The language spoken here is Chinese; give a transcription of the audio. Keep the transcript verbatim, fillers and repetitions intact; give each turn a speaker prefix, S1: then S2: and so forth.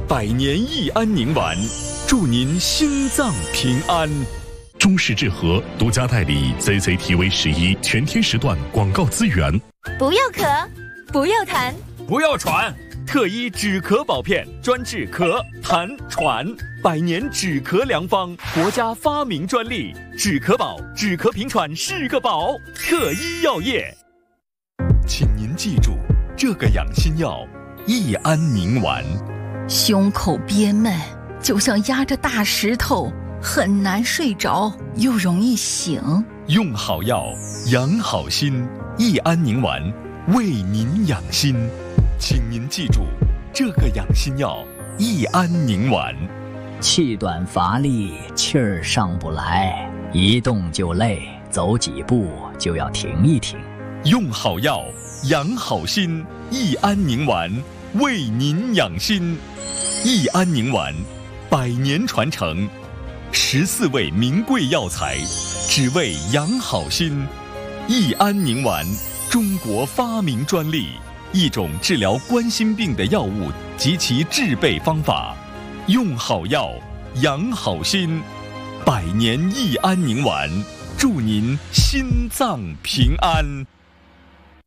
S1: 百年益安宁丸，祝您心脏平安。
S2: 中式治和独家代理 C C T V 十一全天时段广告资源。
S3: 不要咳，不要痰，
S1: 不要喘，特医止咳宝片专治咳、痰、喘，百年止咳良方，国家发明专利，止咳宝，止咳平喘是个宝。特医药业，请您记住这个养心药：益安宁丸。
S4: 胸口憋闷，就像压着大石头，很难睡着，又容易醒。
S1: 用好药，养好心，益安宁丸为您养心。请您记住这个养心药：益安宁丸。
S5: 气短乏力，气儿上不来，一动就累，走几步就要停一停。
S1: 用好药，养好心，益安宁丸为您养心。益安宁丸，百年传承，十四味名贵药材，只为养好心。益安宁丸，中国发明专利，一种治疗冠心病的药物及其制备方法。用好药，养好心，百年益安宁丸，祝您心脏平安。